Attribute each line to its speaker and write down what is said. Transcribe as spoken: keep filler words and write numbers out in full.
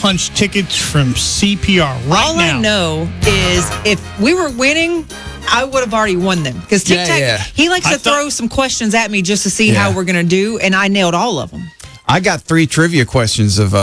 Speaker 1: punch tickets from C P R right
Speaker 2: All
Speaker 1: now.
Speaker 2: I know is if we were winning, I would have already won them. Because Tic Tac,
Speaker 3: Yeah, yeah.
Speaker 2: he likes
Speaker 1: I
Speaker 2: to
Speaker 1: thought-
Speaker 2: throw some questions at me just to see
Speaker 3: Yeah.
Speaker 2: how we're going to do, and I nailed all of them.
Speaker 3: I got three trivia questions of